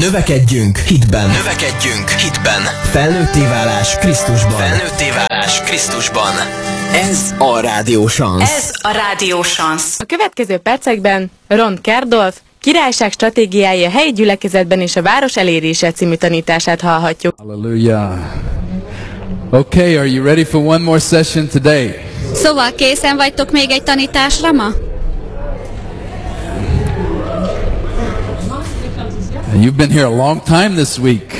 Növekedjünk hitben. Növekedjünk hitben. Felnőtté válás Krisztusban. Felnőtté válás Krisztusban. Ez a Rádió Szansz. Ez a Rádió Szansz. A következő percekben Ron Kerdolf királyság stratégiája a helyi gyülekezetben és a város elérése című tanítását hallhatjuk. Hallelujah. Okay, are you ready for one more session today? Szóval készen vagytok még egy tanításra ma? You've been here a long time this week.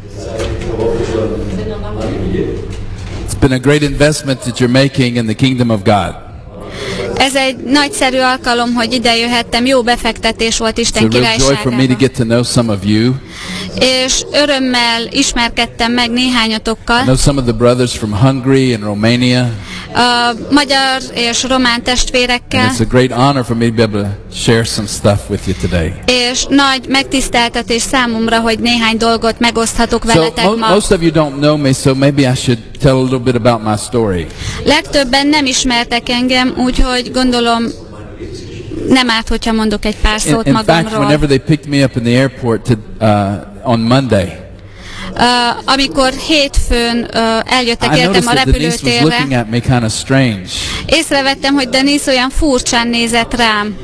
It's been a great investment that you're making in the kingdom of God. Ez egy nagyszerű alkalom, hogy ide jöhettem, jó befektetés volt Isten It's a real joy for me to királyságába. get to know some of you. És örömmel ismerkedtem meg I néhányatokkal, know some of the brothers from Hungary and Romania. a magyar és román testvérekkel, And it's a great honor for me to be able to share some stuff with you today. és nagy megtiszteltetés számomra, hogy néhány dolgot megoszthatok So veletek ma. most of you don't know me, so maybe I should tell a little bit about my story. Legtöbben nem ismertek engem, úgyhogy gondolom nem árt, hogyha mondok egy pár szót In fact, magamról. whenever they picked me up in the airport on Monday, Amikor hétfőn eljöttek I értem noticed a that Denise was looking repülőtérre, at me kind of strange. észrevettem, hogy Denise olyan furcsán nézett rám.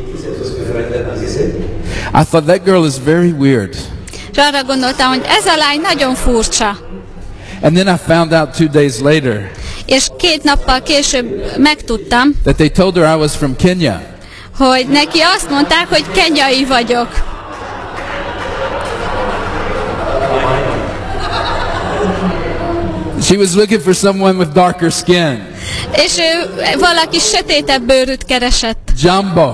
I thought that girl is very weird. És arra gondoltam, hogy ez a lány nagyon furcsa. And then I found out 2 days later És 2 nappal később megtudtam, that they told her I was from Kenya. hogy neki azt mondták, hogy kenyai vagyok. She was looking for someone with darker skin. És ő valaki sötétebb bőrűt keresett. Jumbo.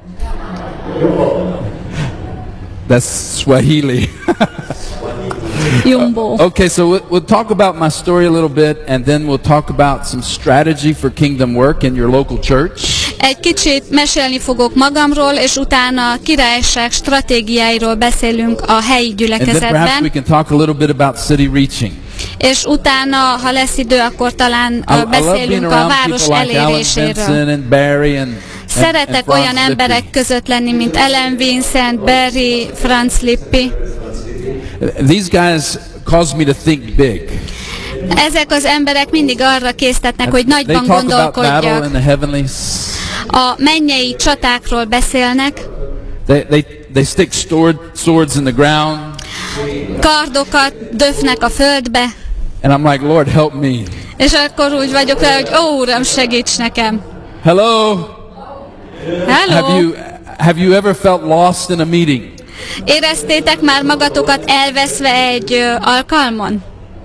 That's Swahili. Jumbo. Okay, so we'll talk about my story a little bit, and then we'll talk about some strategy for kingdom work in your local church. Egy kicsit mesélni fogok magamról, és utána a királyság stratégiáiról beszélünk a helyi And then perhaps we gyülekezetben. can talk a little bit about city reaching. És utána, ha lesz idő, akkor talán I love being beszélünk a around város people like Alan eléréséről. Vincent and Barry and Szeretek Franz olyan Lippi. emberek között lenni, mint Ellen Vincent, Barry, Franz Lippi. These guys cause me to think big. Ezek az emberek mindig arra késztetnek, hogy They nagyban talk about battle in gondolkodjak. the heavenlies. A mennyei csatákról beszélnek, They stick swords in the ground. kardokat döfnek a földbe, And I'm like, Lord, help me. és akkor úgy vagyok vele, hogy ó, Uram, segíts nekem. Hello? Hello! Have you ever felt lost in a meeting? Éreztétek már magatokat elveszve egy alkalmon?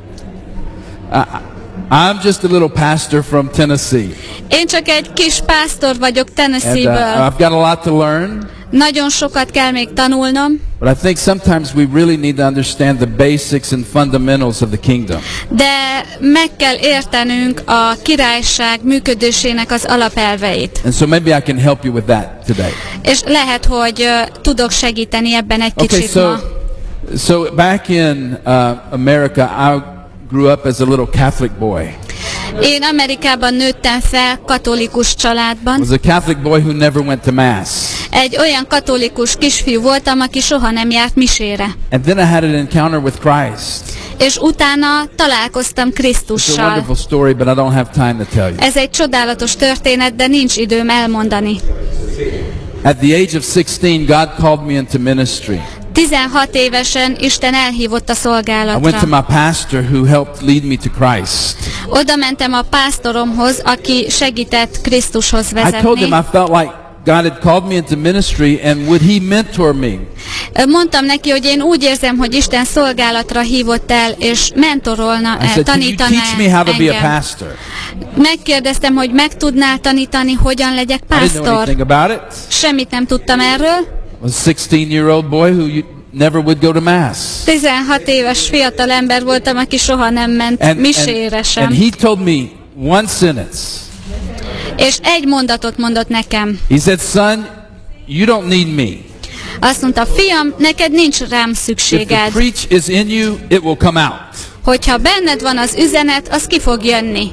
I'm just a little pastor from Tennessee. Én csak egy kis pásztor vagyok And Tennessee-ből. I've got a lot to learn. Nagyon sokat kell még tanulnom, But I think sometimes we really need to understand the basics and fundamentals of the kingdom. de meg kell értenünk a királyság működésének az alapelveit. And so maybe I can help you with that today. És lehet, hogy tudok segíteni ebben egy Okay, kicsit ma. so back in America, I grew up as a little Catholic boy. Én Amerikában nőttem fel katolikus I családban. was a Catholic boy who never went to Mass. Egy olyan katolikus kisfiú voltam, aki soha nem járt misére. And then I had an encounter with Christ. És utána találkoztam It's a Krisztussal. wonderful story, but I don't have time to tell you. Ez egy csodálatos történet, de nincs időm elmondani. At the age of 16, God called me into ministry. 16 évesen Isten elhívott a I went to szolgálatra. my pastor who helped lead me to Christ. Oda mentem a pásztoromhoz, aki segített Krisztushoz I told him vezetni. I felt like God had called me into ministry and would he mentor me? Mondtam neki, hogy én úgy érzem, hogy Isten szolgálatra hívott el, és mentorolna, I said, can you tanítaná teach me how to be a engem. pastor? Megkérdeztem, hogy meg tudnál tanítani, hogyan legyek I didn't know pásztor. anything about it. Semmit nem tudtam erről. I was a 16-year-old boy who never would go to Mass. 16 éves fiatal ember voltam, aki soha nem ment misére and sem. he told me one sentence. És egy mondatot mondott nekem. He said, son, you don't need me. Azt mondta, fiam, neked nincs rám If the szükséged. preach is in you, it will come out. Hogyha benned van az üzenet, az ki fog jönni.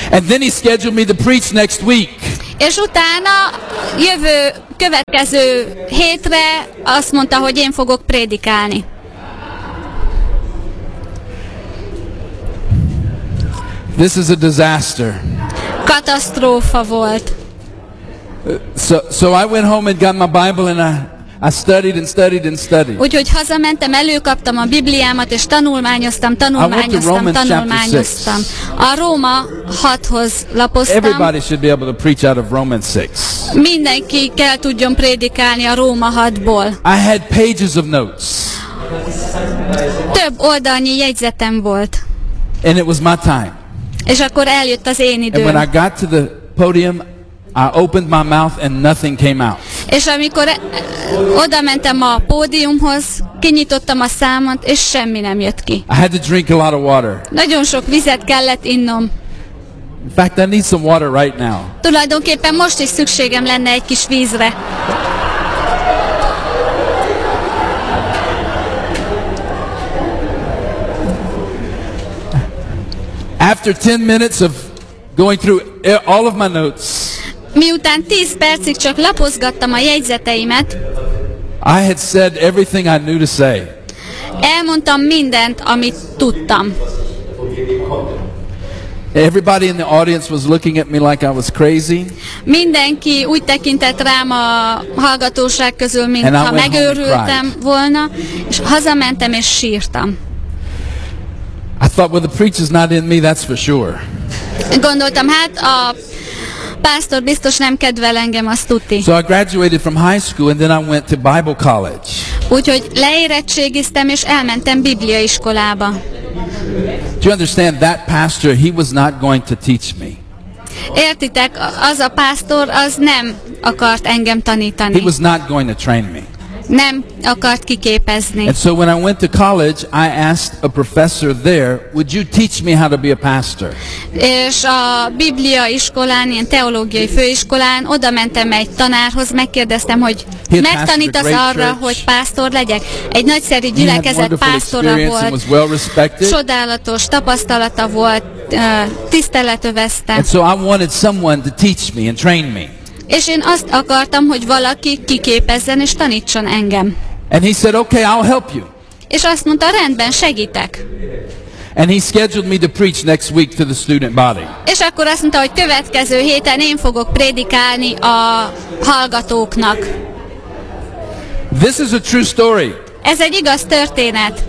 And then he scheduled me to preach next week. És utána következő hétre azt mondta, hogy én fogok prédikálni. This is a disaster. Katasztrófa volt. So I went home and got my Bible and I studied and studied and studied. Úgyhogy hazamentem, előkaptam a Bibliámat, és tanulmányoztam. A Róma 6-hoz lapoztam. Everybody should be able to preach out of Romans 6. Mindenki kell tudjon prédikálni a Róma 6-ból. I had pages of notes. Több oldalnyi jegyzetem volt. And it was my time. És akkor eljött az én időm. And when I got to the podium, I opened my mouth and nothing came out. És amikor oda mentem a pódiumhoz, kinyitottam a számat, és semmi nem jött ki. I had to drink a lot of water. Nagyon sok vizet kellett innom. In fact, I need some water right now. Tulajdonképpen most is szükségem lenne egy kis vízre. After 10 minutes of going through all of my notes, miután 10 percig csak lapozgattam a jegyzeteimet, I had said everything I knew to say. Elmondtam mindent, amit tudtam. Everybody in the audience was looking at me like I was crazy. Mindenki úgy tekintett rám a hallgatóság közül, mintha megőrültem volna, és hazamentem és sírtam. I thought, well, the preacher's not in me, that's for sure. Gondoltam, hát a pásztor biztos nem kedvel engem, azt tuti. So I graduated from high school and then I went to Bible college. Úgyhogy leérettségiztem és elmentem bibliaiskolába. Do you understand, that pastor, he was not going to teach me. Értitek, az a pásztor, az nem akart engem tanítani. He was not going to train me. Nem akart kiképezni. And so when I went to college, I asked a professor there, would you teach me how to be a pastor? És a Biblia iskolán, ilyen teológiai főiskolán, oda mentem egy tanárhoz, megkérdeztem, hogy megtanítasz arra, hogy pásztor legyek. Egy nagyszerű gyülekezet pásztora volt, csodálatos tapasztalata volt, tisztelet övezte. And so I wanted someone to teach me and train me. És én azt akartam, hogy valaki kiképezzen és tanítson engem. And he said, okay, I'll help you. És azt mondta, rendben, segítek. And he scheduled me to preach next week to the student body. És akkor azt mondta, hogy következő héten én fogok prédikálni a hallgatóknak. This is a true story. Ez egy igaz történet.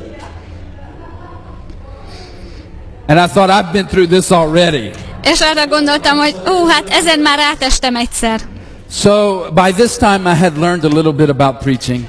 And I thought, I've been through this already. És arra gondoltam, hogy hát ezen már átestem egyszer. So by this time I had learned a little bit about preaching.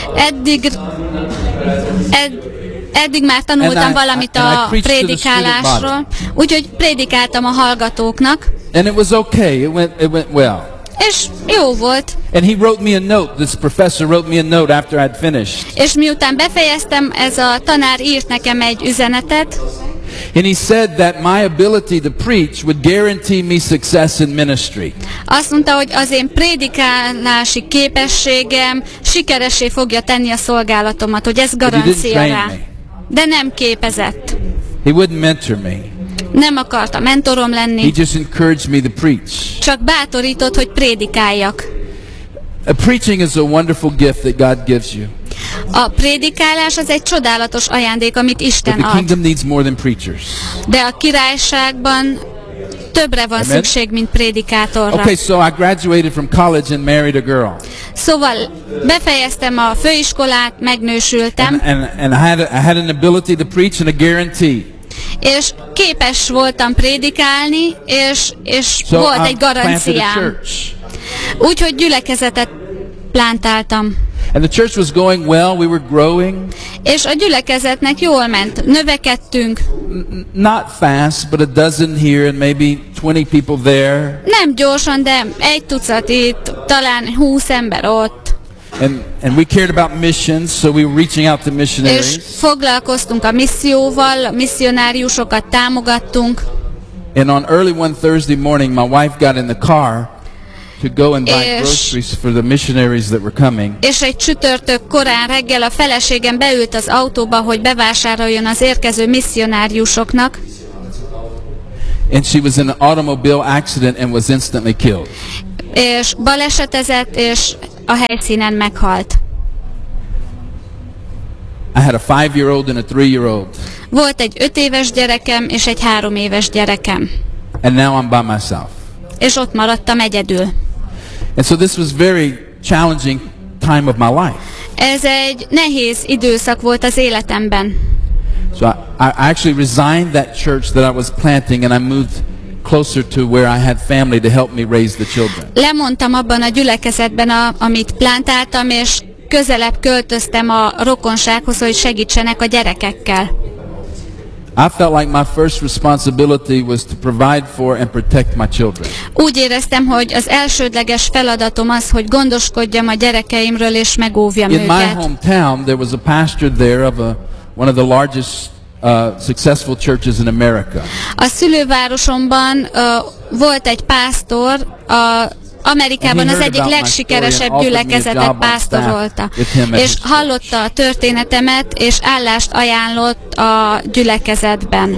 Eddig már tanultam valamit a prédikálásról, úgyhogy prédikáltam a hallgatóknak. And it was okay. It went well. És jó volt. And he wrote me a note. This professor wrote me a note after I'd finished. És miután befejeztem, ez a tanár írt nekem egy üzenetet. And he said that my ability to preach would guarantee me success in ministry. Azt mondta, hogy az én prédikálási képességem sikeressé fogja tenni a szolgálatomat, hogy ez garancia rá. De nem képezett. He wouldn't mentor me. Nem akarta mentorom lenni. He just encouraged me to preach. Csak bátorított, hogy prédikáljak. Preaching is a wonderful gift that God gives you. A prédikálás az egy csodálatos ajándék, amit Isten But the ad. kingdom needs more than preachers. De a királyságban többre van szükség, mint prédikátorra. Okay, so I graduated from college and married a girl. Szóval befejeztem a főiskolát, megnősültem. And I had an ability to preach and a guarantee. És képes voltam prédikálni, és volt egy garanciám. Úgyhogy gyülekezetet plántáltam. And the church was going well, we were growing. És a gyülekezetnek jól ment, növekedtünk. Not fast, but a dozen here and maybe 20 people there. Nem gyorsan, de egy tucat itt, talán 20 ember ott. And we cared about missions, so we were reaching out to missionaries. És foglalkoztunk a misszióval, a misszionáriusokat támogattunk. And on early one Thursday morning, my wife got in the car to go and buy groceries for the missionaries that were coming. És egy csütörtök korán reggel a feleségem beült az autóba, hogy bevásároljon az érkező misszionáriusoknak. And she was in an automobile accident and was instantly killed. És balesetezett, és a helyszínen meghalt. I had a 5-year-old and a 3-year-old. Volt egy 5 éves gyerekem, és egy 3 éves gyerekem. And now I'm by myself. És ott maradtam egyedül. And so this was very challenging time of my life. Ez egy nehéz időszak volt az életemben. So I actually resigned that church that I was planting and I moved closer to where I had family to help me raise the children. Lemondtam abban a gyülekezetben, amit plántáltam, és közelebb költöztem a rokonsághoz, hogy segítsenek a gyerekekkel. I felt like my first responsibility was to provide for and protect my children. Úgy éreztem, hogy az elsődleges feladatom az, hogy gondoskodjam a gyerekeimről és megóvjam őket. In my őket. hometown there was a pastor there of one of the largest successful churches in America. A szülővárosomban volt egy pásztor, Amerikában az egyik legsikeresebb gyülekezetet pásztorolta, és hallotta a történetemet, és állást ajánlott a gyülekezetben.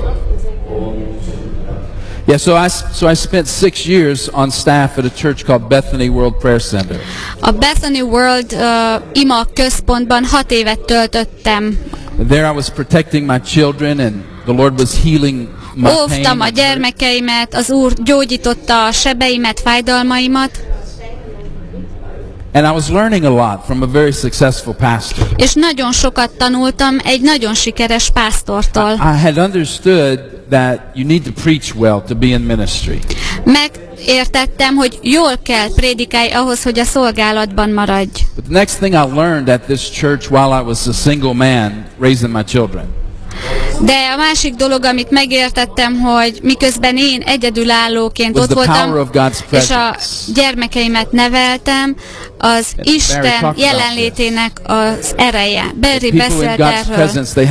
Yeah, so I spent 6 years on staff at a church called Bethany World Prayer Center. A Bethany World ima központban 6 évet töltöttem. There I was protecting my children and the Lord was healing my pain. Óvtam a gyermekeimet, az Úr gyógyította a sebeimet, fájdalmaimat. And I was learning a lot from a very successful pastor. És nagyon sokat tanultam egy nagyon sikeres pásztortól. I had understood that you need to preach well to be in ministry. Megértettem, hogy jól kell prédikálj ahhoz, hogy a szolgálatban maradj. But the next thing I learned at this church while I was a single man raising my children. De a másik dolog, amit megértettem, hogy miközben én egyedülállóként ott voltam, és a gyermekeimet neveltem, az Isten jelenlétének az ereje. Barry beszélt erről,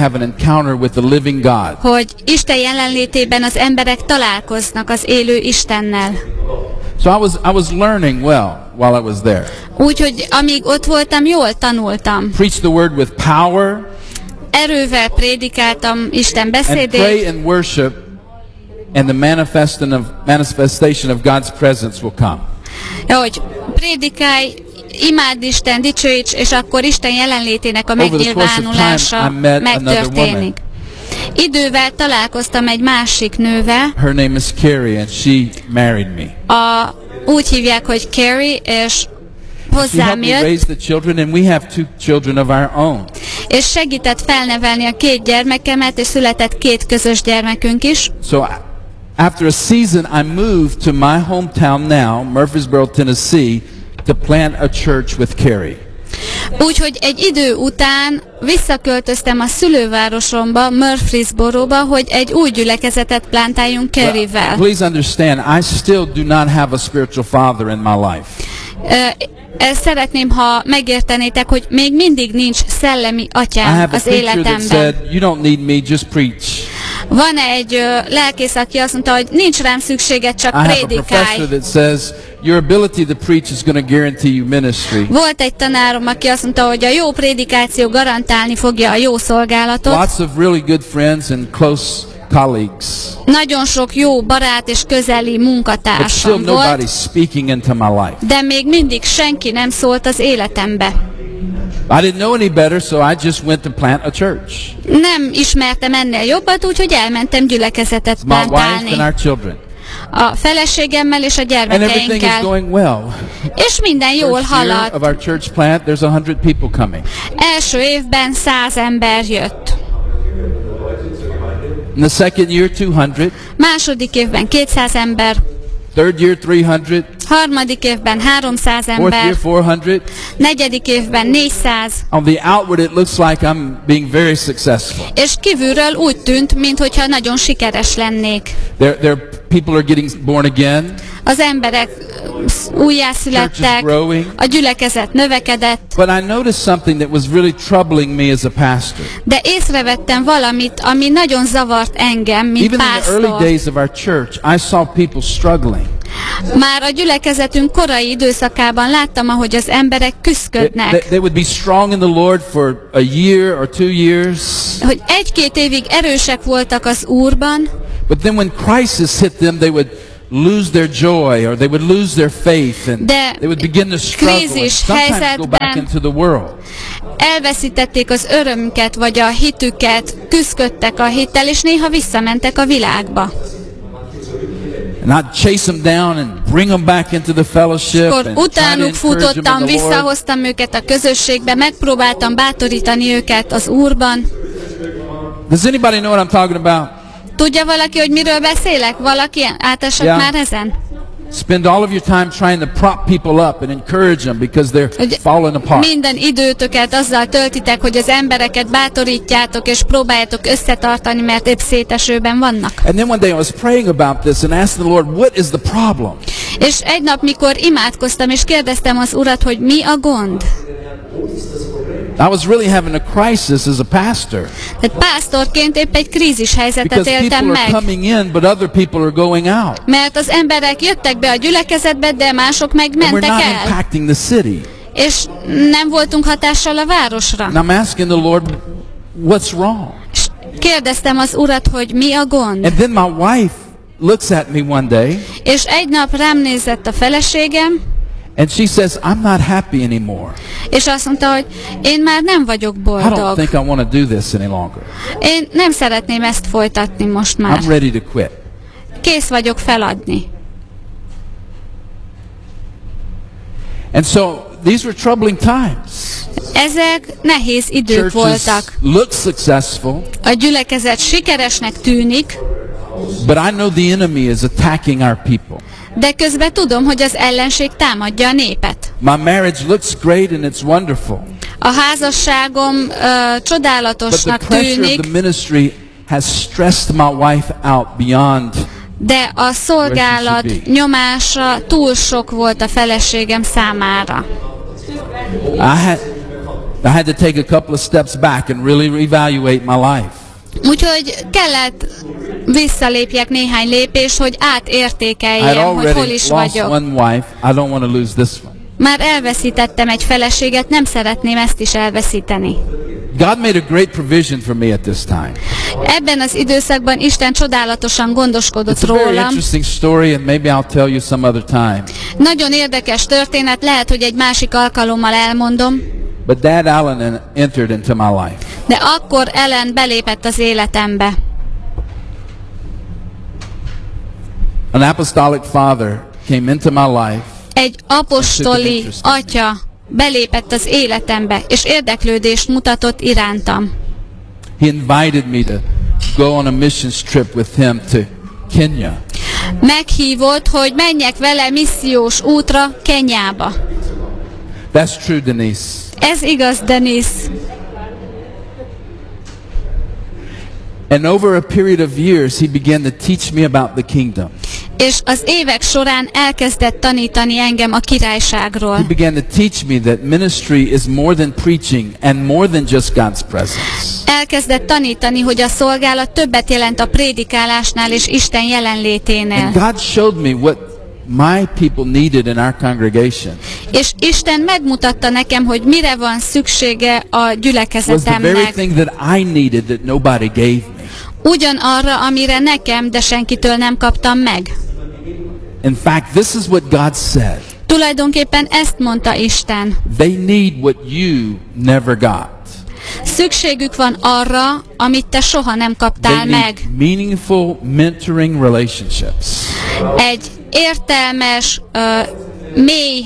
hogy Isten jelenlétében az emberek találkoznak az élő Istennel. So I was learning well while I was there. Úgyhogy amíg ott voltam, jól tanultam. Preach the word with power. Erővel prédikáltam Isten beszédét. And pray and worship, and the manifestation of God's presence will come. Hogy prédikálj, imádd Isten, dicsőíts, és akkor Isten jelenlétének a megnyilvánulása megtörténik. Idővel találkoztam egy másik nővel. Her name is Carrie, and she married me. Úgy hívják, hogy Carrie, és hozzám jött, és segített felnevelni a 2 gyermekemet, és született 2 közös gyermekünk is. So after a season I moved to my hometown now, Murfreesboro, Tennessee, to plant a church with Carrie. Úgyhogy egy idő után visszaköltöztem a szülővárosomba, Murfreesboro-ba, hogy egy új gyülekezetet plántáljunk Carrie-vel. Please understand, I still do not have a spiritual father in my life. Ezt szeretném, ha megértenétek, hogy még mindig nincs szellemi atyám az életemben. Van egy lelkész, aki azt mondta, hogy nincs rám szükséged, csak prédikálj. Volt egy tanárom, aki azt mondta, hogy a jó prédikáció garantálni fogja a jó szolgálatot. Lots of really good friends and close colleagues. Nagyon sok jó barát és közeli munkatársam volt, de még mindig senki nem szólt az életembe. I didn't know any better, so I just went to plant a church. Nem ismertem ennél jobbat, úgyhogy elmentem gyülekezetet plántálni. A feleségemmel és a gyermekeinkkel. És minden jól halad. Első évben 100 ember jött. In the second year, 200. Második évben 200 ember. Third year, 300. Harmadik évben 300 ember. Fourth year, 400. Negyedik évben 400. On the outward, it looks like I'm being very successful. És kívülről úgy tűnt, minthogyha nagyon sikeres lennék. People are getting born again. Az emberek újjászülettek, a gyülekezet növekedett. But I noticed something that was really troubling me as a pastor. De észrevettem valamit, ami nagyon zavart engem, mint pásztor. Even in the early days of our church, I saw people struggling. Már a gyülekezetünk korai időszakában láttam, ahogy az emberek küszködnek. They would be strong in the Lord for a year or 2 years. Hogy 1-2 évig erősek voltak az Úrban. But then when crisis hit them, they would lose their joy, or they would lose their faith, and they would begin to struggle and sometimes go back into the world. Elveszítették az örömüket, vagy a hitüket, küszködtek a hittel, és néha visszamentek a világba. And I'd chase them down and bring them back into the fellowship. Akkor utánuk futottam, visszahoztam őket a közösségbe, megpróbáltam bátorítani őket az Úrban. Does anybody know what I'm talking about? Tudja valaki, hogy miről beszélek? Valaki átesett már ezen? Spend all of your time trying to prop people up and encourage them because they're falling apart. Minden időtöket azzal töltitek, hogy az embereket bátorítjátok és próbáljátok összetartani, mert épp szétesőben vannak. And then one day I was praying about this and asked the Lord, what is the problem? És egy nap, mikor imádkoztam és kérdeztem az Urat, hogy mi a gond? I was really having a crisis as a pastor. Tehát pásztorként épp egy krízis helyzetet éltem meg. Because people are coming in, but other people are going out. Mert az emberek jöttek be a gyülekezetbe, de mások meg mentek el. And we're not impacting the city. És nem voltunk hatással a városra. And I'm asking the Lord, what's wrong? És kérdeztem az Urat, hogy mi a gond. And then my wife looks at me one day. És egy nap rám nézett a feleségem. And she says, I'm not happy anymore. És azt mondta, hogy én már nem vagyok boldog. I don't think I want to do this any longer. Én nem szeretném ezt folytatni most már. I'm ready to quit. Kész vagyok feladni. And so these were troubling times. Ezek nehéz idők voltak. Look successful. A gyülekezet sikeresnek tűnik. But I know the enemy is attacking our people. De közben tudom, hogy az ellenség támadja a népet. My marriage looks great and it's wonderful. A házasságom csodálatosnak tűnik. But the pressure of the ministry has stressed my wife out beyond. De a szolgálat nyomása túl sok volt a feleségem számára. I had to take a couple of steps back and really evaluate my life. Úgyhogy kellett visszalépjek néhány lépést, hogy átértékeljem, hogy hol is vagyok. Már elveszítettem egy feleséget, nem szeretném ezt is elveszíteni. God made a great provision for me at this time. Ebben az időszakban Isten csodálatosan gondoskodott rólam. It's a very interesting story, and maybe I'll tell you some other time. Nagyon érdekes történet, lehet, hogy egy másik alkalommal elmondom. But Dad Allen entered into my life. De akkor Ellen belépett az életembe. An apostolic father came into my life. Egy apostoli atya belépett az életembe, és érdeklődést mutatott irántam. He invited me to go on a missions trip with him to Kenya. Meghívott, hogy menjek vele missziós útra Kenyába. That's true, Denise. Ez igaz, Denise. And over a period of years, he began to teach me about the kingdom. És az évek során elkezdett tanítani engem a királyságról. He began to teach me that ministry is more than preaching and more than just God's presence. Elkezdett tanítani, hogy a szolgálat többet jelent a prédikálásnál és Isten jelenléténél. And God showed me what my people needed in our congregation. És Isten megmutatta nekem, hogy mire van szüksége a gyülekezetemnek. Was the very thing that I needed that nobody gave me. Ugyanarra, amire nekem, de senkitől nem kaptam meg. In fact, this is what God said. Tulajdonképpen ezt mondta Isten. They need what you never got. Szükségük van arra, amit te soha nem kaptál meg. Meaningful mentoring relationships. Egy értelmes, mély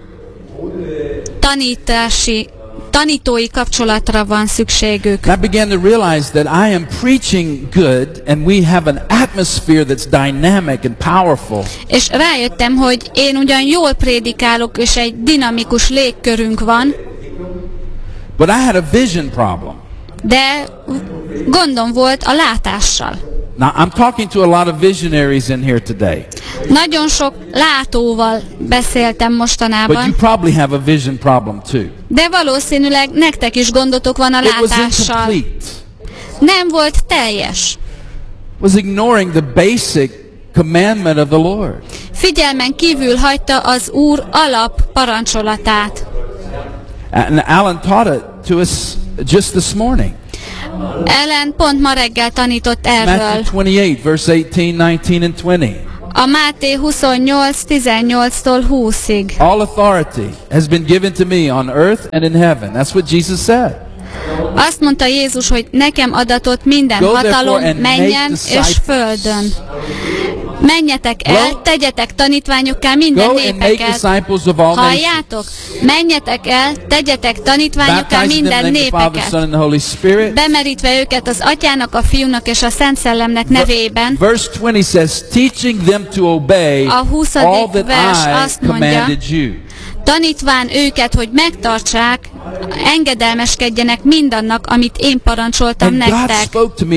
tanítói kapcsolatra van szükségük. I began to realize that I am preaching good and we have an atmosphere that's dynamic and powerful. És rájöttem, hogy én ugyan jól prédikálok, és egy dinamikus légkörünk van. But I had a vision problem. De gondom volt a látással. Now I'm talking to a lot of visionaries in here today. Nagyon sok látóval beszéltem mostanában. But you probably have a vision problem too. De valószínűleg nektek is gondotok van a látással. Nem volt teljes. Was ignoring the basic commandment of the Lord. Figyelmen kívül hagyta az Úr alap parancsolatát. And Alan taught it to us just this morning. Ellen pont ma reggel tanított erről. Matthew 28, verse 18, 19 and 20. A Máté 28, 18-tól 20-ig. All authority has been given to me on earth and in heaven. That's what Jesus said. Azt mondta Jézus, hogy nekem adatott minden hatalom mennyen és földön. Menjetek el, tegyetek tanítványokká minden népeket. Halljátok? Menjetek el, tegyetek tanítványokká minden népeket. Bemerítve őket az Atyának, a Fiúnak és a Szent Szellemnek nevében. Verse 20 says, teaching them to obey all that I commanded you. Tanítván őket, hogy megtartsák, engedelmeskedjenek mindannak, amit én parancsoltam nektek.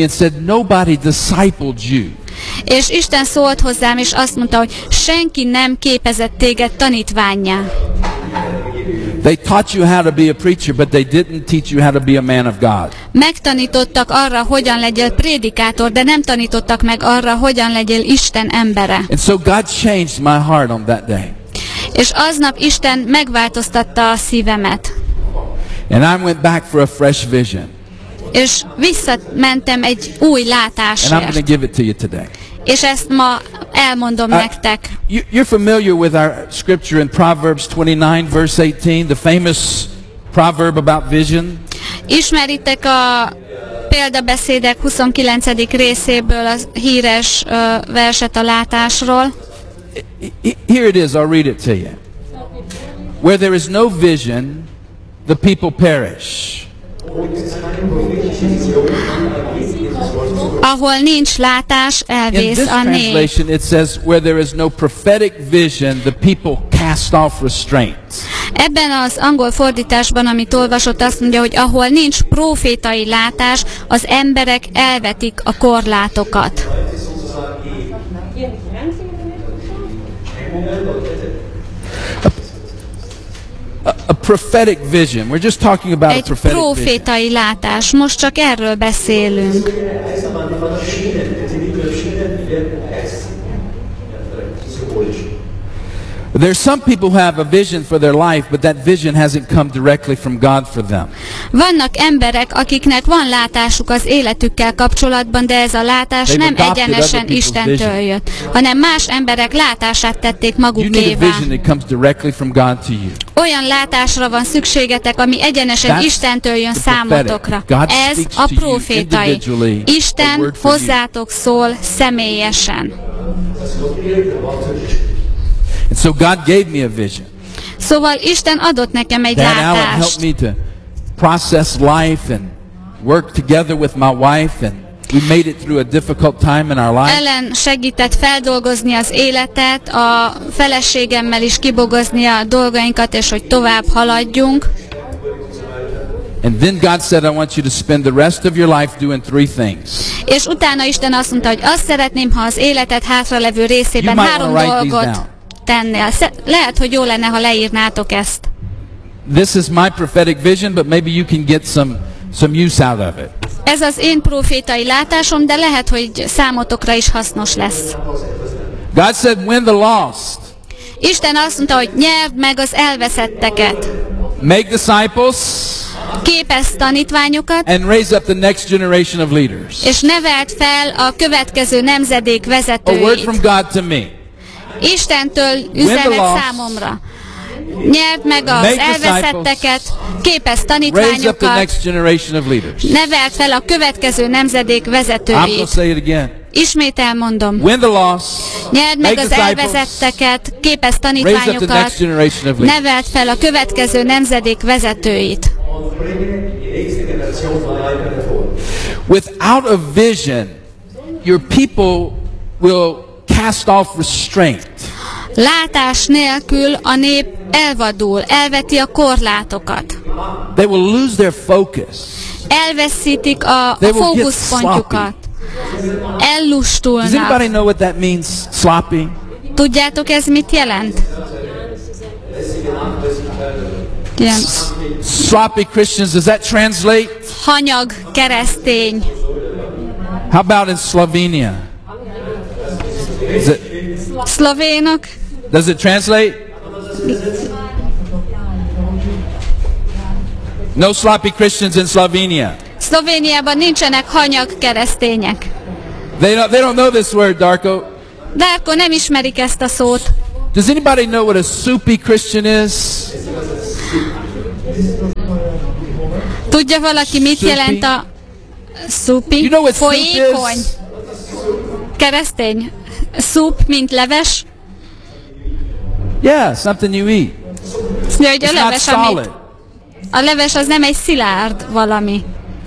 És Isten szólt hozzám, és azt mondta, hogy senki nem képezett téged tanítvánnyá. They taught you how to be a preacher, but they didn't teach you how to be a man of God. Megtanítottak arra, hogyan legyél prédikátor, de nem tanítottak meg arra, hogyan legyél Isten embere. And so God changed my heart on that day. És aznap Isten megváltoztatta a szívemet. And I went back for a fresh vision. És visszamentem egy új látásért. And I'm going to give it to you today. És ezt ma elmondom nektek. You're familiar with our scripture in Proverbs 29 verse 18, the famous proverb about vision? Ismeritek a példabeszédek 29. részéből a híres verset a látásról? Here it is, I'll read it to you. Where there is no vision, the people perish. Ahol nincs látás, elvész a nép. In this translation it says, where there is no prophetic vision, the people cast off restraint. Ebben az angol fordításban, amit olvasott, azt mondja, hogy ahol nincs profétai látás, az emberek elvetik a korlátokat. A prophetic vision. We're just talking about a prophetic vision. Egy profétai látás. Most csak erről beszélünk. There's some people who have a vision for their life, but that vision hasn't come directly from God for them. Vannak emberek, akiknek van látásuk az életükkel kapcsolatban, de ez a látás nem egyenesen Istentől jött, hanem más emberek látását tették magukévá. Olyan látásra van szükségetek, ami egyenesen Istentől jön számotokra. Ez a profétai. Isten hozzátok szól személyesen. And so God gave me a vision. Szóval Isten adott nekem egy látást. Helped me to process life and work together with my wife, and we made it through a difficult time in our life. Ellen segített feldolgozni az életet, a feleségemmel is kibogozni a dolgainkat, és hogy tovább haladjunk. And then God said, I want you to spend the rest of your life doing three things. És utána Isten azt mondta, hogy azt szeretném, ha az életed hátralevő részében 3 dolgot tennél. Lehet, hogy jó lenne, ha leírnátok ezt. This is my prophetic vision, but maybe you can get some use out of it. Ez az én profétai látásom, de lehet, hogy számotokra is hasznos lesz. God said, win the lost. Isten azt mondta, hogy nyerd meg az elveszetteket. Make disciples. Képezz tanítványokat. And raise up the next generation of leaders. És neveld fel a következő nemzedék vezetőit. A word from God to me. Istentől üzenet számomra. Nyerd meg az elveszetteket, képezz tanítványokat, neveld fel a következő nemzedék vezetőit. Ismét elmondom. Nyerd meg az elvezetteket, képezz tanítványokat, neveld fel a következő nemzedék vezetőit. Without a vision, your people will cast off restraint. Látás nélkül a nép elvadul, elveti a korlátokat. They will lose their focus. Elveszítik a fókuszpontjukat. Ellustulnak. Does anybody know what that means? Sloppy? Tudjátok, ez mit jelent? Igen. Sloppy Christians, does that translate? Hanyag keresztény. How about in Slovenia? Szlovénok. Does it translate? No sloppy Christians in Slovenia. Szlovéniában nincsenek hanyag keresztények. They don't know this word, Darko. Darko nem ismerik ezt a szót. Does anybody know what a soupy Christian is? Tudja valaki, mit jelent a soupy? You know what folyékony? Keresztény. Soup, mint leves. Yeah, something you eat. Mondja, hogy a leves, a leves az nem egy szilárd valami.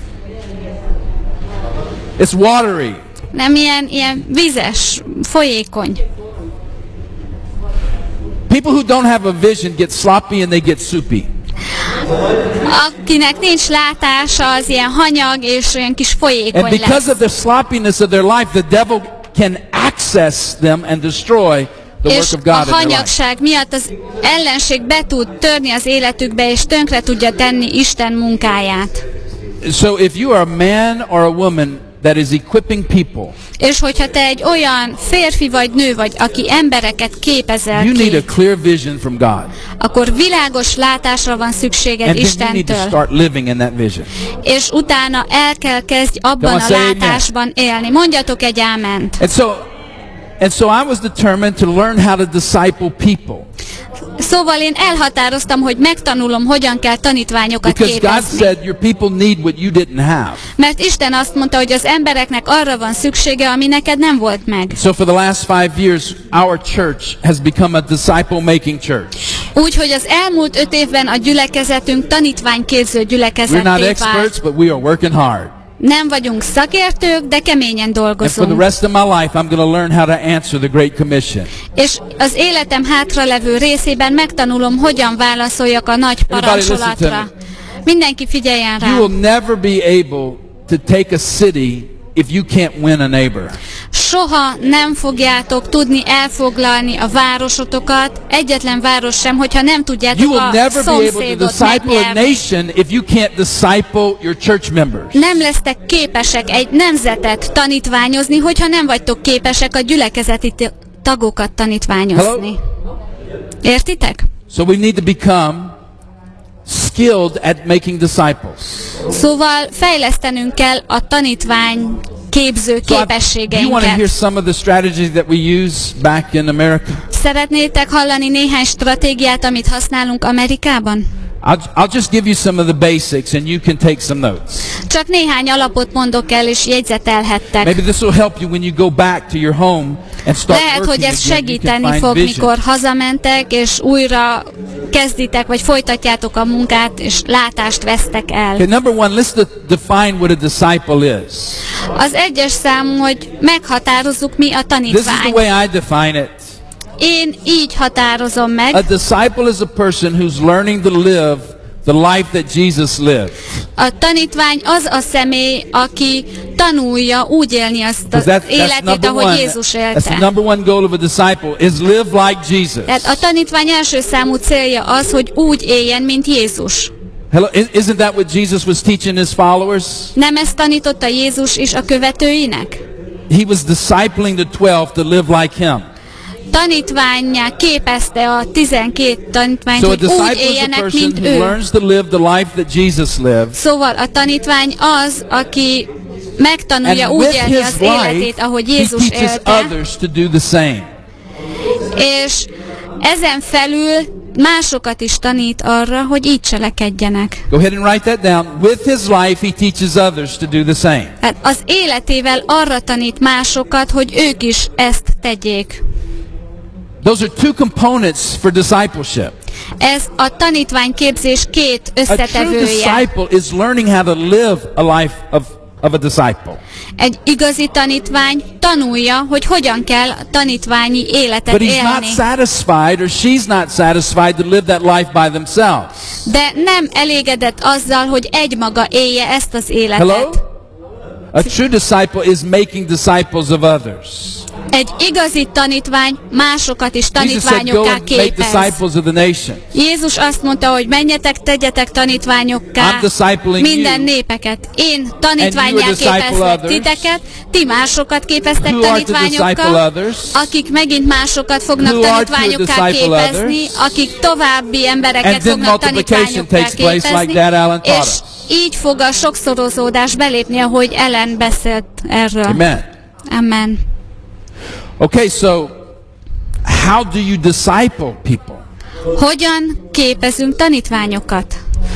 It's watery. Nem ilyen vízes, folyékony. People who don't have a vision get sloppy and they get soupy. Akinek nincs látása, az ilyen hanyag és olyan kis folyékony lesz. And because of the sloppiness of their life, the devil can access them and destroy the work of God in their life. És a hanyagság miatt az ellenség be tud törni az életükbe, és tönkre tudja tenni Isten munkáját. So if you are a man or a woman that is equipping people, és hogyha te egy olyan férfi vagy nő vagy, aki embereket képezel you need a clear vision from God. Akkor világos látásra van szükséged Istentől. And you need to start living in that vision. És utána el kell kezdj abban a látásban élni. Mondjatok egy áment. And so I was determined to learn how to disciple people. Szóval én elhatároztam, hogy megtanulom, hogyan kell tanítványokat képezni. Because God said your people need what you didn't have. Mert Isten azt mondta, hogy az embereknek arra van szüksége, ami neked nem volt meg. So for the last 5 years, our church has become a disciple-making church. Úgyhogy az elmúlt 5 évben a gyülekezetünk tanítványképző gyülekezetté vált. We're not experts, but we are working hard. Nem vagyunk szakértők, de keményen dolgozunk. And for the rest of my life, I'm going to learn how to answer the Great Commission. És az életem hátralevő részében megtanulom, hogyan válaszoljak a nagy parancsolatra. Mindenki figyeljen rám. You will never be able to take a city if you can't win a neighbor. Soha nem fogjátok tudni elfoglalni a városotokat, egyetlen város sem, hogyha nem tudjátok a szomszédot megnyerni. Nem lesztek képesek egy nemzetet tanítványozni, hogyha nem vagytok képesek a gyülekezeti tagokat tanítványozni. Értitek? So we need to become skilled at making disciples. Szóval fejlesztenünk kell a tanítvány képző képességeinket. Do you want to hear some of the strategies that we use back in America? Szeretnétek hallani néhány stratégiát, amit használunk Amerikában? I'll just give you some of the basics and you can take some notes. Csak néhány alapot mondok el, és jegyzetelhettek. Maybe this will help you when you go back to your home and start Lehet, hogy ez segíteni fog, mikor hazamentek, és újra kezditek, vagy folytatjátok a munkát, és látást vesztek el. Okay, number one, let's define what a disciple is. Az egyes számú, hogy meghatározzuk, mi a tanítvány. This is the way I define it. Én így határozom meg. A disciple is a person who's learning to live the life that Jesus lived. A tanítvány az a személy, aki tanulja úgy élni azt az életét, ahogy Jézus élte. That's the number one goal of a disciple, is live like Jesus. Tehát a tanítvány első számú célja az, hogy úgy éljen, mint Jézus. Hello, isn't that what Jesus was teaching his followers? Nem ezt tanította Jézus is a követőinek? He was discipling the 12 to live like him. Tanítvánnyá képezte a 12 tanítványt, hogy úgy éljenek, mint ő. Szóval a tanítvány az, aki megtanulja úgy élni az életét, ahogy Jézus élte, és ezen felül másokat is tanít arra, hogy így cselekedjenek. Go ahead and write that down. With his life he teaches others to do the same. Hát az életével arra tanít másokat, hogy ők is ezt tegyék. Those are two components for discipleship. Ez a tanítványképzés két összetevője. A true disciple is learning how to live a life of a disciple. Egy igazi tanítvány tanulja, hogy hogyan kell a tanítványi életet élni. But he's not satisfied or she's not satisfied to live that life by themselves. De nem elégedett azzal, hogy egymaga élje ezt az életet. Hello? A true disciple is making disciples of others. Egy igazi tanítvány másokat is tanítványokká képez. Jézus azt mondta, hogy menjetek, tegyetek tanítványokká minden népeket. Én tanítvánnyá képezlek titeket, ti másokat képeztek tanítványokká, akik megint másokat fognak tanítványokká képezni, akik további embereket fognak tanítványokká képezni, és így fog a sokszorozódás belépni, ahogy Ellen beszélt erről. Amen. Amen. Okay, so how do you disciple people? Hogyan képezünk tanítványokat?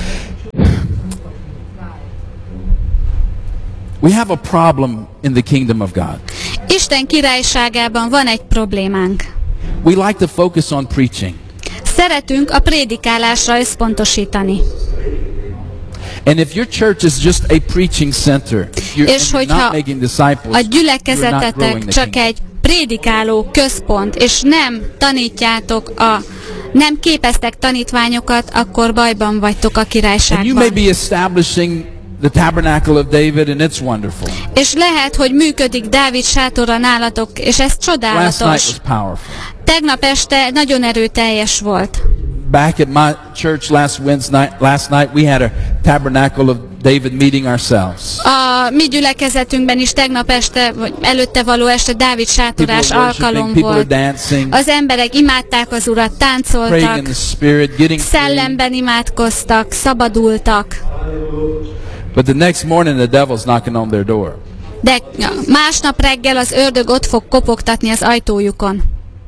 We have a problem in the kingdom of God. Isten királyságában van egy problémánk. We like to focus on preaching. Szeretünk a prédikálásra összpontosítani. And if your church is just a preaching center, és hogyha a gyülekezetetek csak egy prédikáló központ, és nem tanítjátok nem képeztek tanítványokat, akkor bajban vagytok a királyságban. And you may be establishing the tabernacle of David, and it's wonderful. És lehet, hogy működik Dávid sátora nálatok, és ez csodálatos. Last night was powerful. Tegnap este nagyon erőteljes volt. Back at my church last night we had a tabernacle of David meeting ourselves. A mi gyülekezetünkben is tegnap este, vagy előtte való este Dávid sátorás alkalom volt. Az emberek imádták az Urat, táncoltak, szellemben imádkoztak, szabadultak. But the next morning the devil's knocking on their door. De másnap reggel az ördög ott fog kopogtatni az ajtójukon.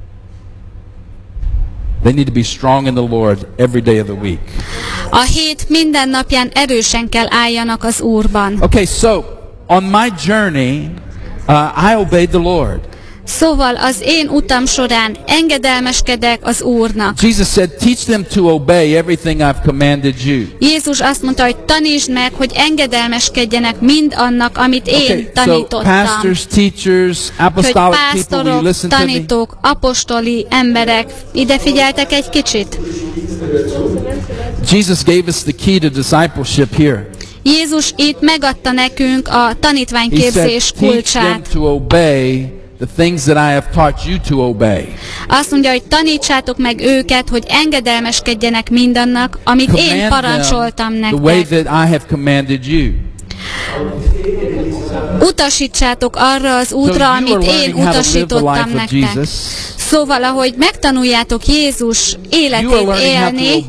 They need to be strong in the Lord every day of the week. A hét minden napján erősen kell álljanak az Úrban. Okay, so on my journey, I obeyed the Lord. Szóval az én utam során engedelmeskedek az Úrnak. Jesus said, teach them to obey everything I've commanded you. Jézus azt mondta, hogy tanítsd meg, hogy engedelmeskedjenek mind annak, amit én tanítottam. So pastors, teachers, apostolic people, will you listen to me? Tanítók, apostoli emberek, ide figyeltek egy kicsit. Jesus gave us the key to discipleship here. Jézus itt megadta nekünk a tanítványképzés kulcsát. Teach them to obey the things that I have taught you to obey. Azt mondja, hogy tanítsátok meg őket, hogy engedelmeskedjenek mindannak, amit én parancsoltam nektek. The way that I have commanded you. Utasítsátok arra az útra, amit én utasítottam nektek. Szóval, ahogy megtanuljátok Jézus életét élni,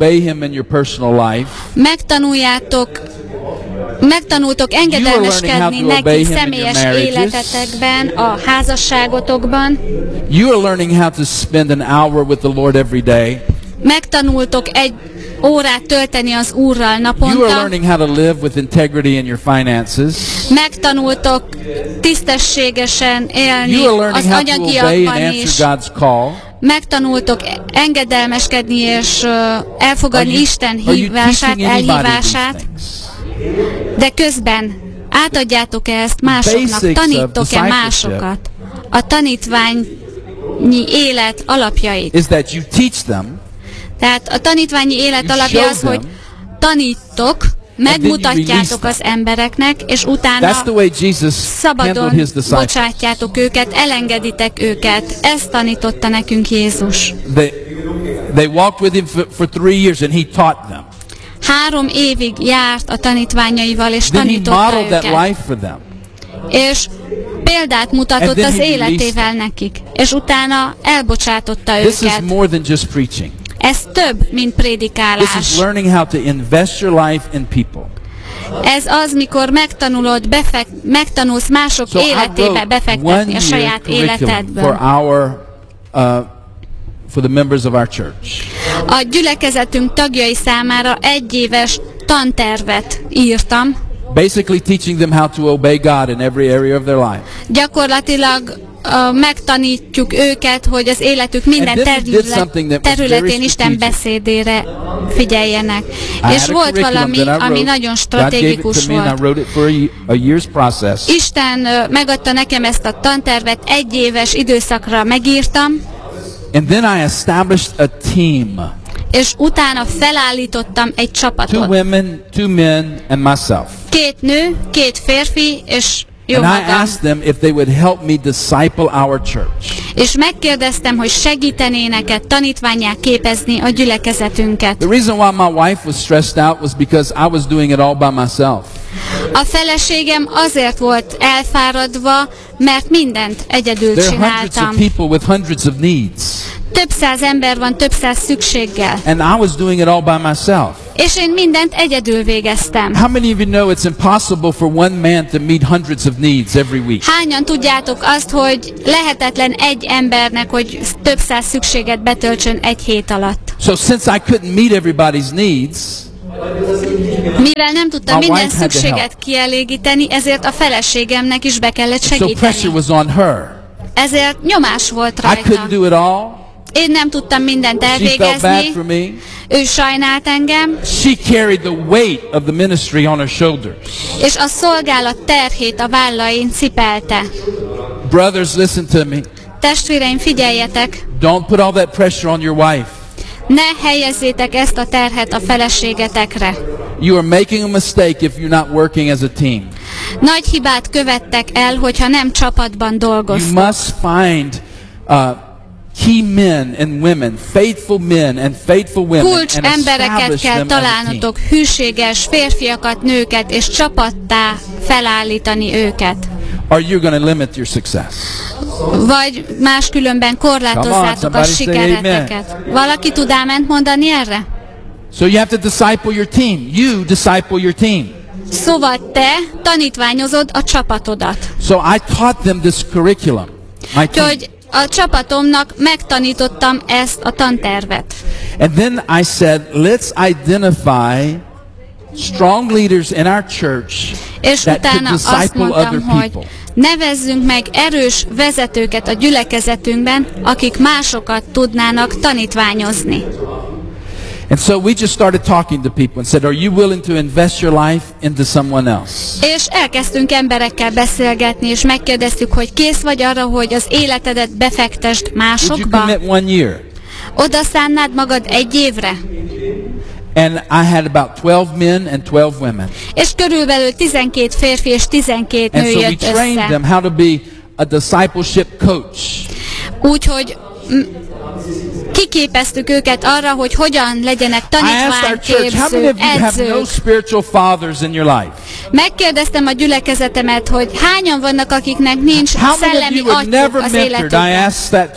megtanultok engedelmeskedni neki személyes életetekben, a házasságotokban. You are learning how to spend an hour with the Lord every day. Megtanultok egy órát tölteni az Úrral naponta. You are learning how to live with integrity in your finances. Megtanultok tisztességesen élni az anyagiakban is. Megtanultok engedelmeskedni és elfogadni Isten hívását, elhívását. De közben átadjátok-e ezt másoknak? Tanítok-e másokat? A tanítványi élet alapjait. Is that you teach them. Tehát a tanítványi élet alapja az, hogy tanítok, megmutatjátok az embereknek, és utána szabadon bocsátjátok őket, elengeditek őket. Ezt tanította nekünk Jézus. They walked with him for 3 years and he taught them. 3 évig járt a tanítványaival, és tanította őket. És példát mutatott az életével nekik. És utána elbocsátotta őket. This is more than just preaching. Ez több, mint prédikálás. This is learning how to invest your life in people. Ez az, mikor megtanulsz mások életébe befektetni a saját életedből. For the members of our church. A gyülekezetünk tagjai számára 1 éves tantervet írtam. Basically teaching them how to obey God in every area of their life. Gyakorlatilag megtanítjuk őket, hogy az életük minden területén Isten beszédére figyeljenek. És volt valami, ami nagyon stratégikus volt. Isten megadta nekem ezt a tantervet, 1 éves időszakra megírtam. And then I established a team. És utána felállítottam egy csapatot. 2 women, 2 men and myself. 2 nő, 2 férfi és jó magam. And I asked them if they would help me disciple our church. És megkérdeztem, hogy segítenének-e tanítvánnyá képezni a gyülekezetünket. The reason why my wife was stressed out was because I was doing it all by myself. A feleségem azért volt elfáradva, mert mindent egyedül csináltam. There are hundreds of people with hundreds of needs. Több száz ember van több száz szükséggel. And I was doing it all by myself. És én mindent egyedül végeztem. How many of you know it's impossible for one man to meet hundreds of needs every week? Hányan tudjátok azt, hogy lehetetlen egy embernek, hogy több száz szükséget betöltsön egy hét alatt? So since I couldn't meet everybody's needs, mivel nem tudtam minden szükséget kielégíteni, ezért a feleségemnek is be kellett segíteni. So pressure was on her. Ezért nyomás volt rajta. I couldn't do it all. Én nem tudtam mindent elvégezni. She felt bad for me. Ő sajnált engem. She carried the weight of the ministry on her shoulders. És a szolgálat terhét a vállain cipelte. Brothers, listen to me. Testvéreim, figyeljetek. Don't put all that pressure on your wife. Ne helyezzétek ezt a terhet a feleségetekre. You are making a mistake if you're not working as a team. Nagy hibát követtek el, hogyha nem csapatban dolgoztok. You must find key men and women, faithful men and faithful women, kulcs embereket kell találnotok, hűséges férfiakat, nőket, és csapattá felállítani őket. Or you're going to limit your success. Vagy máskülönben korlátozzátok a sikereteket. Valaki tud áment mondani erre? So you have to disciple your team. You disciple your team. Szóval te tanítványozod a csapatodat. So I taught them this curriculum. Úgyhogy a csapatomnak megtanítottam ezt a tantervet. And then I said, let's identify strong leaders in our church és that could utána azt disciple mondtam, other hogy people. nevezzünk meg erős vezetőket a gyülekezetünkben, akik másokat tudnának tanítványozni. And so we just started talking to people and said, are you willing to invest your life into someone else? És elkezdtünk emberekkel beszélgetni, és megkérdeztük, hogy kész vagy arra, hogy az életedet befektesd másokba? Would you commit 1 year? Oda szánnád magad 1 évre? And I had about 12 men and 12 women. És körülbelül 12 férfi és 12 nő and so jött we trained them how to be a discipleship coach. Úgyhogy kiképeztük őket arra, hogy hogyan legyenek tanítványképző edzők. Megkérdeztem a gyülekezetemet, hogy hányan vannak, akiknek nincs szellemi atyuk az életükben.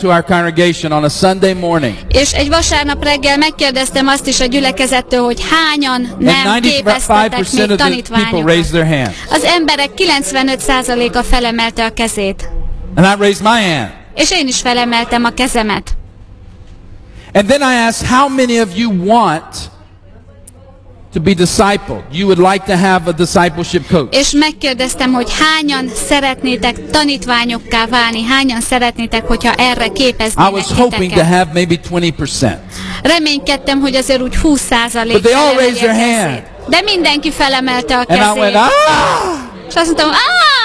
És egy vasárnap reggel megkérdeztem azt is a gyülekezettől, hogy hányan nem képeztetek még tanítványokat. Az emberek 95%-a felemelte a kezét. And I raised my hand. És én is felemeltem a kezemet. And then I asked, how many of you want to be discipled? You would like to have a discipleship coach. És megkérdeztem, hogy hányan szeretnétek tanítványokká válni, hányan szeretnétek, hogyha erre képeznének I was hoping to have maybe 20%. Reménykedtem, hogy azért úgy 20% felemeli a kezét. De mindenki felemelte a kezét. And I went, És azt mondtam,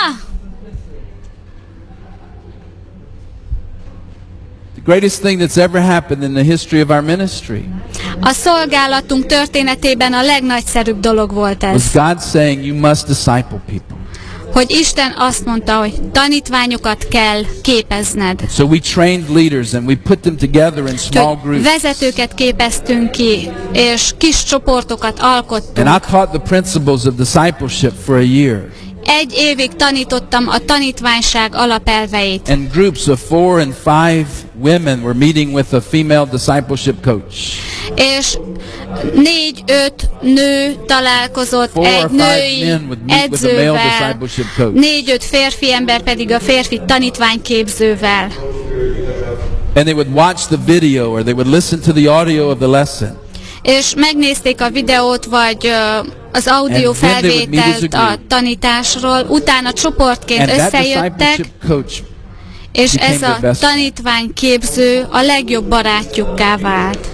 Greatest thing that's ever happened in the history of our ministry. A szolgálatunk történetében a legnagyszerűbb dolog volt ez. Was God saying you must disciple people. Hogy Isten azt mondta, hogy tanítványokat kell képezned. So we trained leaders and we put them together in small groups. Vezetőket képeztünk ki, és kis csoportokat alkottunk. And I taught the principles of discipleship for a year. 1 évig tanítottam a tanítványság alapelveit. And groups of 4 and 5 women were meeting with a female discipleship coach. És 4-5 nő találkozott egy női edzővel, 4-5 férfi ember pedig a férfi tanítványképzővel. And they would watch the video or they would listen to the audio of the lesson. És megnézték a videót, vagy az audio felvételt a tanításról, utána csoportként összejöttek, és ez a tanítványképző a legjobb barátjukká vált.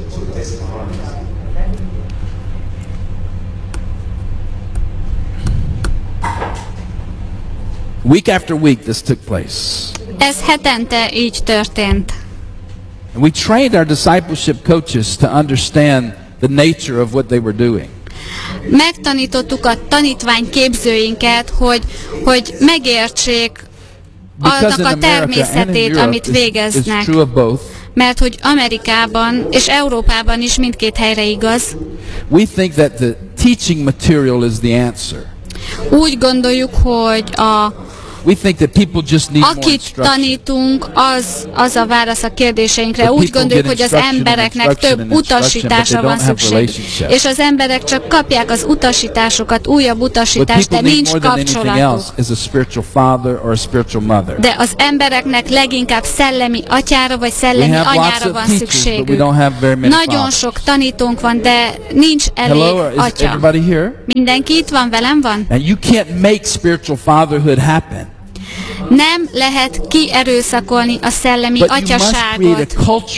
Week after week this took place. Ez hetente így történt. And we trained our discipleship coaches to understand the nature of what they were doing. Megtanítottuk a tanítványképzőinket, hogy megértsék annak a természetét, amit végeznek. Mert hogy Amerikában és Európában is mindkét helyre igaz. We think that the teaching material is the answer. Úgy gondoljuk, hogy We think that people just need more akit tanítunk, az a válasz a kérdéseinkre. Úgy gondoljuk, hogy az embereknek több utasításra van szükségük. És az emberek csak kapják az utasításokat, újabb utasítást, de nincs kapcsolatuk. De az embereknek leginkább szellemi atyára vagy szellemi anyára van szükségük. Nagyon sok tanítónk van, de nincs elég atya. Mindenki itt van, velem van? And you can't make spiritual fatherhood happen. Nem lehet kierőszakolni a szellemi atyaságot.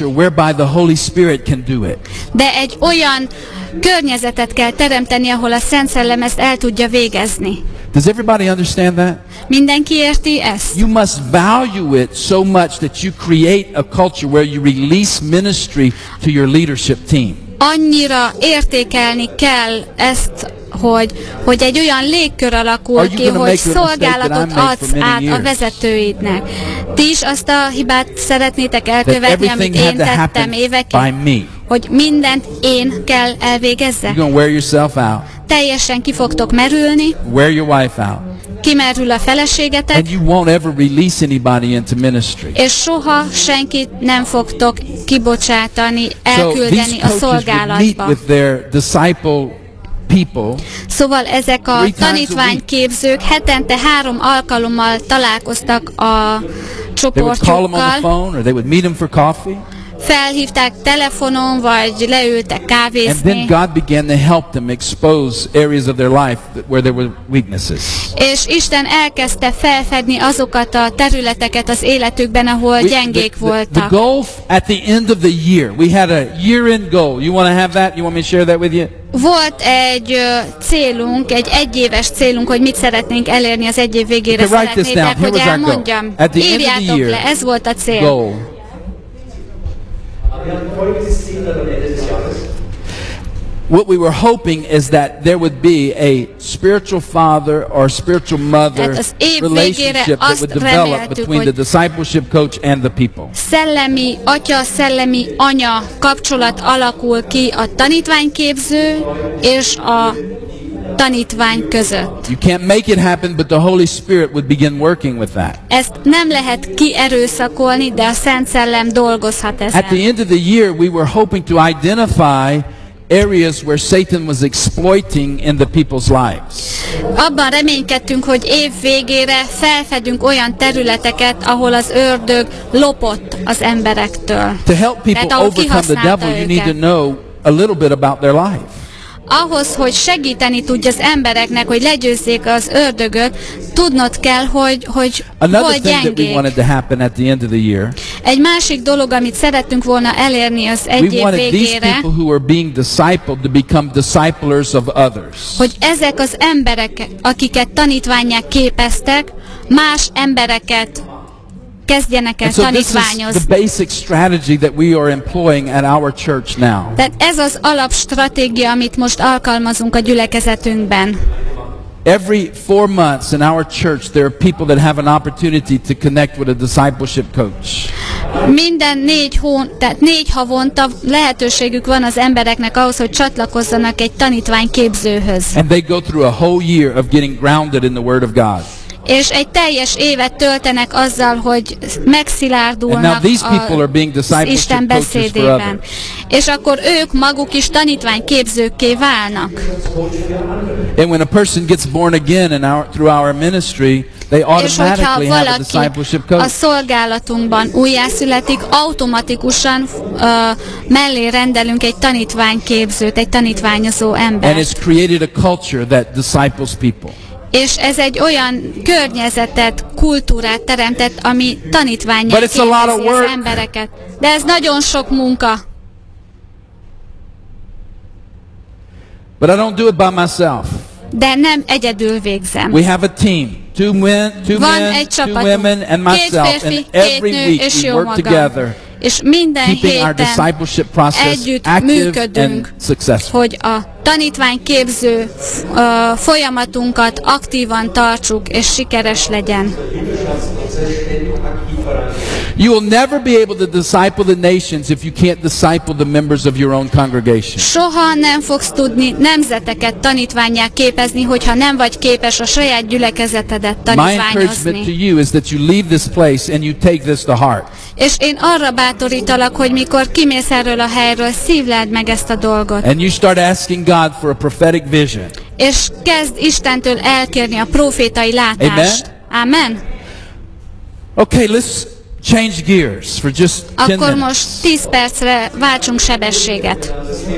De egy olyan környezetet kell teremteni, ahol a Szent Szellem ezt el tudja végezni. Does everybody understand that? Mindenki érti ezt? You must value it so much that you create a culture where you release ministry to your leadership team. Annyira értékelni kell ezt, hogy egy olyan légkör alakul ki, hogy szolgálatot adsz át a vezetőidnek. Ti is azt a hibát szeretnétek elkövetni, amit én tettem évekig, hogy mindent én kell elvégezzek? Teljesen ki fogtok merülni, kimerül a feleségetek, és soha senkit nem fogtok kibocsátani, elküldeni a szolgálatba. Szóval ezek a tanítványképzők hetente 3 alkalommal találkoztak a csoportjukkal, felhívták telefonon, vagy leültek kávézni. És Isten elkezdte felfedni azokat a területeket az életükben, ahol gyengék voltak. The goal at the end of the year. We had a year-end goal. You want to have that? You want me to share that with you? Volt egy célunk, egy egyéves célunk, hogy mit szeretnénk elérni az egy év végére. Szeretnétek, hogy elmondjam? Írjátok le, ez volt a cél. Goal. What we were hoping is that there would be a spiritual father or spiritual mother relationship that would develop between the discipleship coach and the people. Szellemi atya, szellemi anya kapcsolat alakul ki a tanítványképző és a tanítvány között. You can't make it happen, but the Holy Spirit would begin working with that. Ezt nem lehet kierőszakolni, de a Szent Szellem dolgozhat ezen. At the end of the year, we were hoping to identify areas where Satan was exploiting in the people's lives. Abban reménykedtünk, hogy év végére felfedünk olyan területeket, ahol az ördög lopott az emberektől. To help people overcome the devil, you need to know a little bit about their life. Ahhoz, hogy segíteni tudja az embereknek, hogy legyőzzék az ördögöt, tudnod kell, hogy hol gyengék. Egy másik dolog, amit szerettünk volna elérni az egy év végére, hogy ezek az emberek, akiket tanítvánnyá képeztek, más embereket kezdjenek el tanítványozni. Tehát ez az alapstratégia, amit most alkalmazunk a gyülekezetünkben. Every 4 months in our church there are people that have an opportunity to connect with a discipleship coach. Minden 4 havonta lehetőségük van az embereknek ahhoz, hogy csatlakozzanak egy tanítványképzőhöz. And they go through a whole year of getting grounded in the Word of God. És egy teljes évet töltenek azzal, hogy megszilárdulnak az Isten beszédében. És akkor ők maguk is tanítványképzőkké válnak. And when a person gets born again through our ministry, they automatically have a discipleship coach. A szolgálatunkban újjászületik, automatikusan mellé rendelünk egy tanítványképzőt, egy tanítványozó embert. And it's created a culture that disciples people. És ez egy olyan környezetet, kultúrát teremtett, ami tanítvánnyá képezi az embereket. De ez nagyon sok munka. But I don't do it by myself. De nem egyedül végzem. We have a team. Two men, two women and myself. And every week we work together. És minden héten együtt működünk, hogy a tanítványképző folyamatunkat aktívan tartsuk és sikeres legyen. You will never be able to disciple the nations if you can't disciple the members of your own congregation. Soha nem fogsz tudni nemzeteket tanítvánnyá képezni, hogyha nem vagy képes a saját gyülekezetedet tanítványozni. My encouragement to you is that you leave this place and you take this to heart. És én arra bátorítalak, hogy mikor kimész erről a helyről, szívleld meg ezt a dolgot. And you start asking God for a prophetic vision. És kezd Istentől elkérni a profétai látást. Amen. Okay, let's change gears for just 10 minutes. Akkor most 10 percre váltsunk sebességet.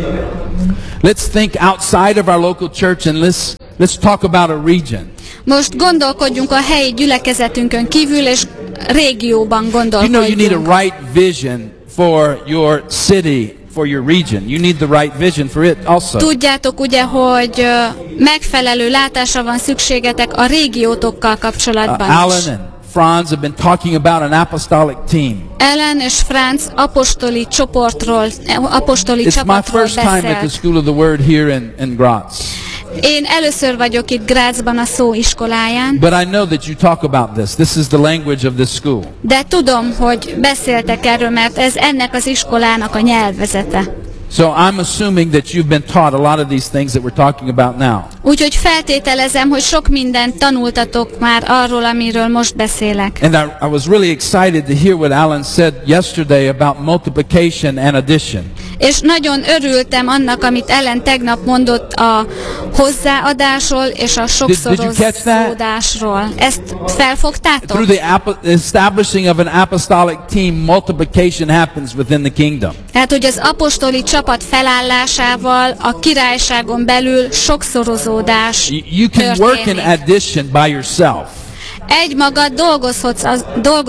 Let's think outside of our local church and let's talk about a region. Most gondolkodjunk a helyi gyülekezetünkön kívül, és régióban gondolkodjunk. You know you need a right vision for your city, for your region. You need the right vision for it also. Tudjátok ugye, hogy megfelelő látásra van szükségetek a régiótokkal kapcsolatban is. Alan and Franz have been talking about an apostolic team. Ellen és Franz apostoli csoportról, apostoli csapatról beszélt. It's my first time at the School of the Word here in Graz. Én először vagyok itt Grazban a szó iskoláján. But I know that you talk about this. This is the language of this school. De tudom, hogy beszéltek erről, mert ez ennek az iskolának a nyelvezete. So I'm assuming that you've been taught a lot of these things that we're talking about now. Úgyhogy feltételezem, hogy sok mindent tanultatok már arról, amiről most beszélek. And I was really excited to hear what Alan said yesterday about multiplication and addition. És nagyon örültem annak, amit Ellen tegnap mondott a hozzáadásról és a sokszorozódásról. Ezt felfogtátok? Through the establishing of an apostolic team, multiplication happens within the kingdom. Hát, hogy az apostoli csapat felállásával a királyságon belül sokszorozódás You can work in addition by yourself. Egy magad dolgozhatsz azon,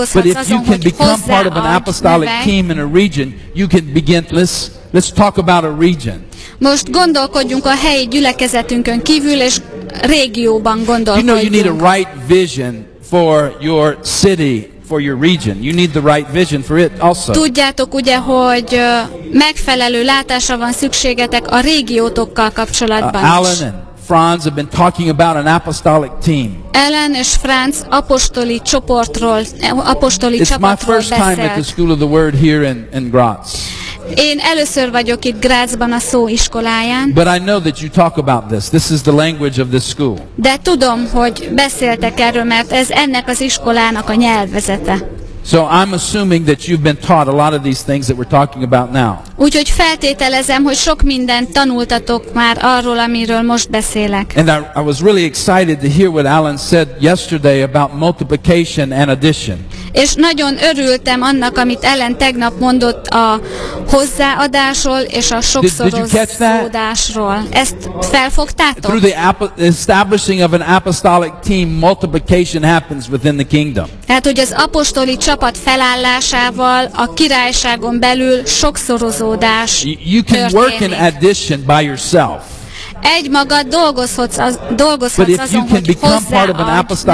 hogy part of an apostolic team in a region, you can begin. Let's talk about a region. Most gondolkodjunk a helyi gyülekezetünkön kívül, és régióban gondolkodjunk. You know you need a right vision for your city, for your region. You need the right vision for it also. Tudjátok ugye, hogy megfelelő látásra van szükségetek a régiótokkal kapcsolatban is. Alan and Franz have been talking about an apostolic team. Ellen és Franz apostoli csoportról, apostoli csapatról beszélt. It's my first time at the School of the Word here in Graz. Én először vagyok itt Grazban a szó iskoláján. But I know that you talk about this. This is the language of this school. De tudom, hogy beszéltek erről, mert ez ennek az iskolának a nyelvezete. So I'm assuming that you've been taught a lot of these things that we're talking about now. Úgyhogy feltételezem, hogy sok mindent tanultatok már arról, amiről most beszélek. And I was really excited to hear what Alan said yesterday about multiplication and addition. És nagyon örültem annak, amit Ellen tegnap mondott a hozzáadásról és a sokszorozódásról. Ezt felfogtátok? Through the establishing of an apostolic team, multiplication happens within the kingdom. Hát, hogy az apostoli csapat felállásával a királyságon belül sokszorozódás You can work in addition by yourself. Egy magad dolgozhatsz azon, hogy hozzáadj